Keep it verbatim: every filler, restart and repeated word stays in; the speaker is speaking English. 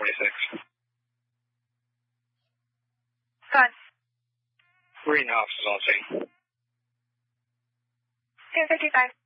twenty-six. Gone. Green Hops is on scene. ten fifty-five.